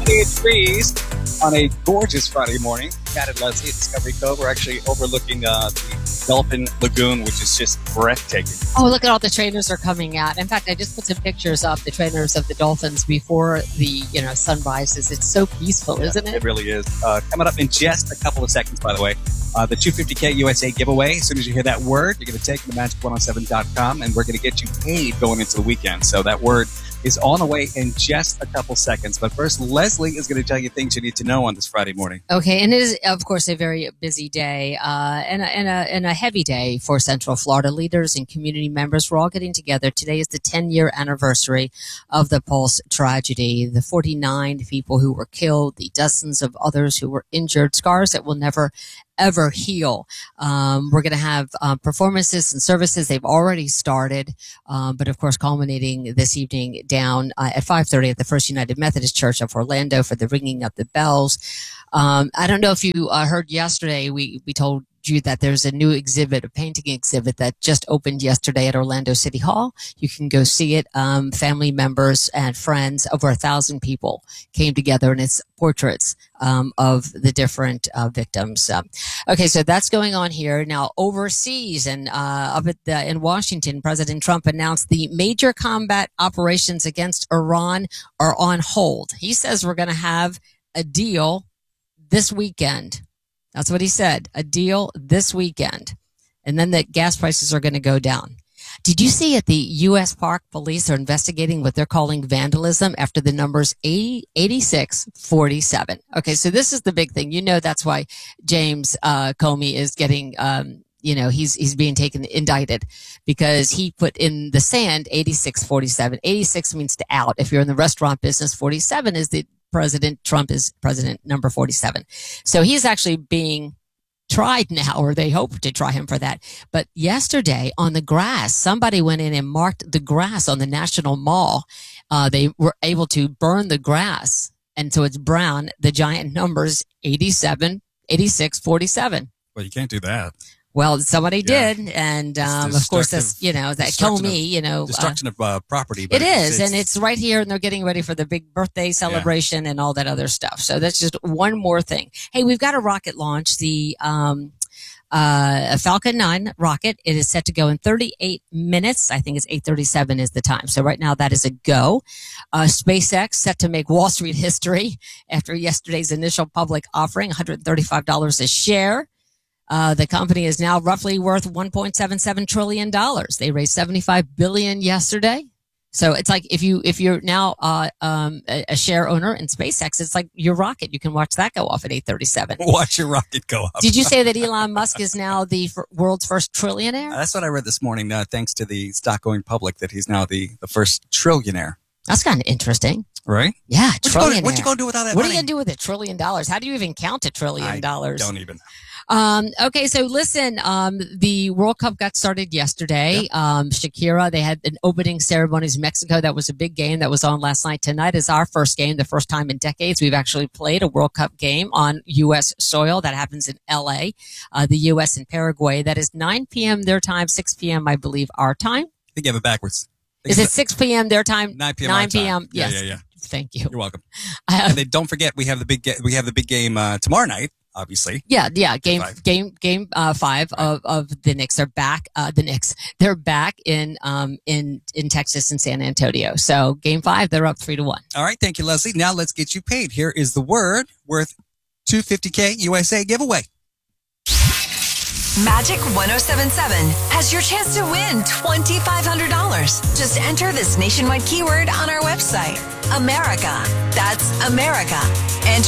78 degrees on a gorgeous Friday morning. Pat and Leslie at Discovery Cove. We're actually overlooking the Dolphin Lagoon, which is just breathtaking. Oh, look at all the trainers are coming out. In fact, I just put some pictures up, the trainers of the dolphins before the sun rises. It's so peaceful, isn't it? It really is. Coming up in just a couple of seconds, by the way, the 250K USA giveaway. As soon as you hear that word, you're going to take it to magic107.com, and we're going to get you paid going into the weekend. So that word is on the way in just a couple seconds. But first, Leslie is going to tell you things you need to know on this Friday morning. Okay, and it is, of course, a very busy day and a heavy day for Central Florida leaders and community members. We're all getting together. Today is the 10-year anniversary of the Pulse tragedy, the 49 people who were killed, the dozens of others who were injured, scars that will never ever heal. We're going to have performances and services. They've already started, but of course, culminating this evening down at 5:30 at the First United Methodist Church of Orlando for the ringing of the bells. I don't know if you heard yesterday, we told you that there's a new exhibit, a painting exhibit that just opened yesterday at Orlando City Hall. You can go see it. Family members and friends, over 1,000 people came together, and it's portraits of the different victims. Okay, so that's going on here. Now, overseas and up at in Washington, President Trump announced the major combat operations against Iran are on hold. He says we're going to have a deal this weekend. That's what he said, a deal this weekend. And then the gas prices are going to go down. Did you see at the U.S. Park Police are investigating what they're calling vandalism after the numbers 86-47? Okay, so this is the big thing. That's why James Comey is getting, he's being indicted because he put in the sand 86-47. 86 means to out. If you're in the restaurant business, 47 is Trump is president number 47. So he's actually being tried now, or they hope to try him for that. But yesterday on the grass, somebody went in and marked the grass on the National Mall. They were able to burn the grass, and so it's brown. The giant numbers 87, 86, 47. Well, you can't do that. Well, somebody did, and of course that's that Comey, destruction of property. But it is, and it's right here, and they're getting ready for the big birthday celebration and all that other stuff. So that's just one more thing. Hey, we've got a rocket launch, the Falcon 9 rocket. It is set to go in 38 minutes. I think it's 8:37 is the time. So right now that is a go. SpaceX set to make Wall Street history after yesterday's initial public offering, $135 a share. The company is now roughly worth $1.77 trillion. They raised $75 billion yesterday. So it's like if you're now a share owner in SpaceX, it's like your rocket. You can watch that go off at 8:37. Watch your rocket go up. Did you say that Elon Musk is now the world's first trillionaire? That's what I read this morning. Thanks to the stock going public, that he's now the first trillionaire. That's kind of interesting. Right? Yeah, trillionaire. What you going to do with all that money? What are you going to do with $1 trillion? How do you even count $1 trillion? I don't even. Okay, so listen, the World Cup got started yesterday. Shakira, they had an opening ceremonies in Mexico. That was a big game that was on last night. Tonight is our first game, the first time in decades we've actually played a World Cup game on U.S. soil. That happens in L.A., the U.S. and Paraguay. That is 9 p.m. their time, 6 p.m., I believe, our time. I think you have it backwards. Is it 6 p.m. their time? 9 p.m. 9 p.m. Yes. Yeah. Thank you. You're welcome. And then don't forget, we have the big game tomorrow night. Obviously. Yeah. Game 5 of the Knicks. They're back. The Knicks. They're back in Texas and San Antonio. So game 5, they're up 3-1. All right. Thank you, Leslie. Now let's get you paid. Here is the word worth $250K USA giveaway. Magic 107.7 has your chance to win $2,500. Just enter this nationwide keyword on our website, America. That's America. And